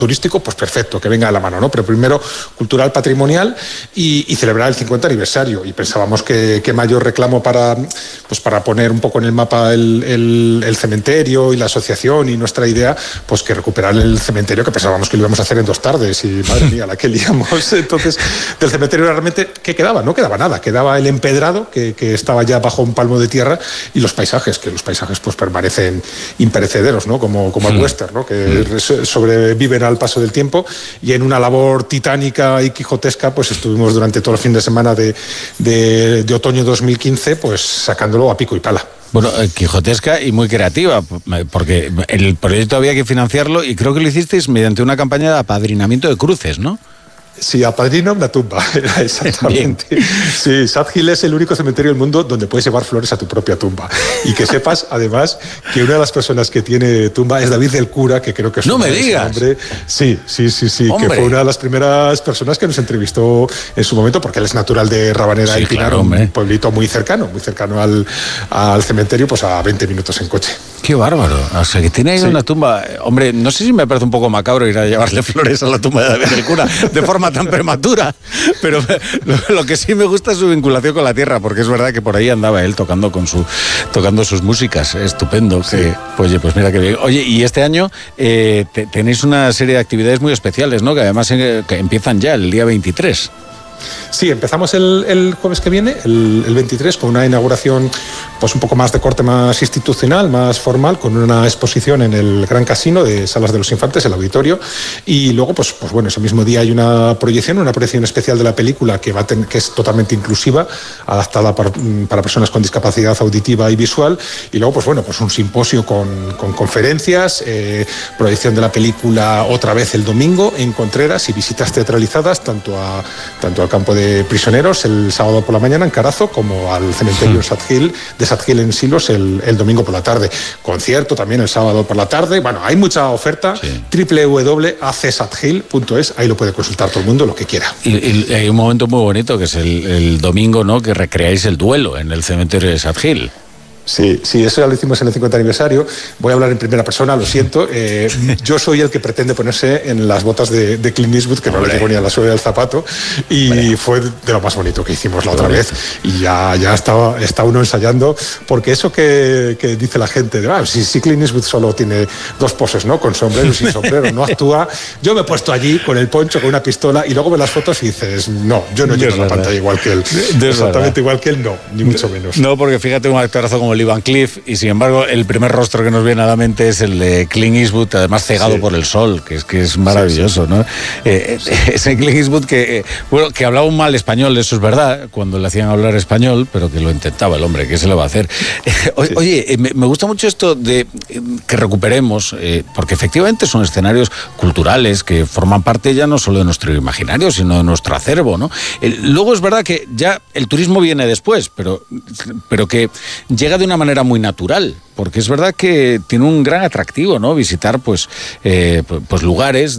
turístico, pues perfecto, que venga de la mano, ¿no? Pero primero cultural, patrimonial y celebrar el 50 aniversario. Y pensábamos que mayor reclamo para poner un poco en el mapa el cementerio y la asociación y nuestra idea, pues que recuperar el cementerio, que pensábamos que lo íbamos a hacer en 2 tardes y madre mía, la que liamos. Entonces, del cementerio realmente, ¿qué quedaba? No quedaba nada, quedaba el empedrado que estaba ya bajo un palmo de tierra y los paisajes, que los paisajes pues permanecen imperecederos, ¿no? Como el western, ¿no? Que sobreviven al paso del tiempo, y en una labor titánica y quijotesca pues estuvimos durante todo el fin de semana de otoño 2015 pues sacándolo a pico y pala. Bueno, quijotesca y muy creativa, porque el proyecto había que financiarlo y creo que lo hicisteis mediante una campaña de apadrinamiento de cruces, ¿no? Sí, apadrina una tumba, exactamente. Bien. Sí, Sad Hill es el único cementerio del mundo donde puedes llevar flores a tu propia tumba. Y que sepas, además, que una de las personas que tiene tumba es David del Cura, que creo que es ¡No me digas! Hombre. Sí, ¡hombre! Que fue una de las primeras personas que nos entrevistó en su momento, porque él es natural de Rabanera y Pinar, claro, un pueblito muy cercano al cementerio, pues a 20 minutos en coche. ¡Qué bárbaro! O sea, que tiene ahí una tumba... Hombre, no sé si me parece un poco macabro ir a llevarle flores a la tumba de David del Cura de forma tan prematura, pero lo que sí me gusta es su vinculación con la tierra, porque es verdad que por ahí andaba él tocando sus músicas. Estupendo. Sí. Oye, pues mira qué bien. Oye, y este año tenéis una serie de actividades muy especiales, ¿no? Que además que empiezan ya el día 23. Sí, empezamos el jueves que viene, el 23, con una inauguración pues un poco más de corte más institucional, más formal, con una exposición en el Gran Casino de Salas de los Infantes, el auditorio, y luego pues bueno, ese mismo día hay una proyección especial de la película que es totalmente inclusiva, adaptada para personas con discapacidad auditiva y visual, y luego pues bueno, pues un simposio con conferencias, proyección de la película otra vez el domingo en Contreras y visitas teatralizadas tanto al campo de prisioneros el sábado por la mañana en Carazo, como al cementerio de Sad Hill en Silos el domingo por la tarde. Concierto también el sábado por la tarde. Bueno, hay mucha oferta. Sí. www.acsadhill.es, ahí lo puede consultar todo el mundo, lo que quiera. Y hay un momento muy bonito que es el domingo, ¿no? Que recreáis el duelo en el cementerio de Sad Hill. Sí, eso ya lo hicimos en el 50 aniversario. Voy a hablar en primera persona, lo siento. Yo soy el que pretende ponerse en las botas de Clint Eastwood, que no le ponía la suela del zapato, y fue de lo más bonito que hicimos la otra vez. Y ya está uno ensayando, porque eso que dice la gente, si Clint Eastwood solo tiene 2 poses, ¿no? Con sombrero y sin sombrero, no actúa. Yo me he puesto allí con el poncho, con una pistola, y luego ves las fotos y dices, no, yo no lleno la pantalla igual que él. Exactamente igual que él, no, ni mucho menos. No, porque fíjate, un actorazo como Lee Van Cleef, y sin embargo el primer rostro que nos viene a la mente es el de Clint Eastwood, además cegado por el sol, que es maravilloso, ¿no? Ese Clint Eastwood que hablaba un mal español, eso es verdad, cuando le hacían hablar español, pero que lo intentaba el hombre, ¿qué se le va a hacer? Oye, me gusta mucho esto de que recuperemos, porque efectivamente son escenarios culturales que forman parte ya no solo de nuestro imaginario, sino de nuestro acervo, ¿no? Luego es verdad que ya el turismo viene después, pero que llega de una manera muy natural, porque es verdad que tiene un gran atractivo, ¿no? Visitar pues lugares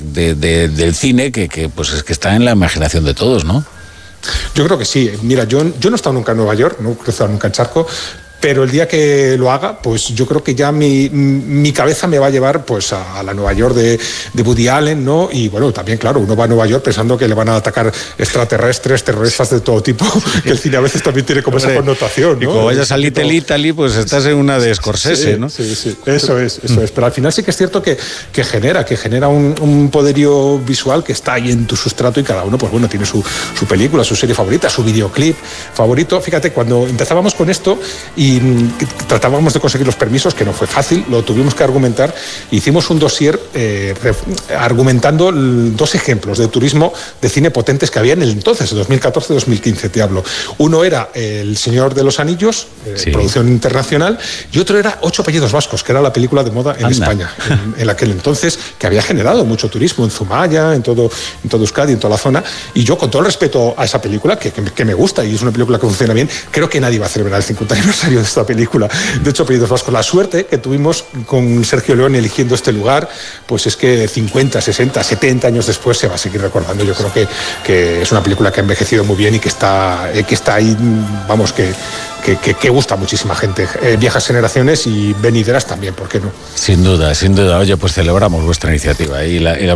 del cine que está en la imaginación de todos, ¿no? Yo creo que sí. Mira, yo no he estado nunca en Nueva York, no he cruzado nunca el charco, pero el día que lo haga, pues yo creo que ya mi cabeza me va a llevar pues a la Nueva York de Woody Allen, ¿no? Y bueno, también, claro, uno va a Nueva York pensando que le van a atacar extraterrestres, terroristas de todo tipo, que el cine a veces también tiene como esa connotación, ¿no? Y como vayas a Little Italy, pues estás en una de Scorsese, ¿no? Sí, eso es. Pero al final sí que es cierto que genera un poderío visual que está ahí en tu sustrato, y cada uno, pues bueno, tiene su película, su serie favorita, su videoclip favorito. Fíjate, cuando empezábamos con esto y tratábamos de conseguir los permisos, que no fue fácil, lo tuvimos que argumentar. Hicimos un dossier argumentando 2 ejemplos de turismo de cine potentes que había en el entonces, 2014-2015 te hablo. Uno era El Señor de los Anillos, producción internacional, y otro era 8 apellidos vascos, que era la película de moda en España en aquel entonces, que había generado mucho turismo en Zumaya, en todo Euskadi, en toda la zona. Y yo, con todo el respeto a esa película, que me gusta y es una película que funciona bien, creo que nadie va a celebrar el 50 aniversario de esta película de 8 apellidos vascos. La suerte que tuvimos con Sergio León eligiendo este lugar, pues es que 50, 60, 70 años después se va a seguir recordando. Yo creo que es una película que ha envejecido muy bien y que está ahí, vamos, que gusta a muchísima gente, viejas generaciones y venideras también, ¿por qué no? Sin duda. Oye, pues celebramos vuestra iniciativa y la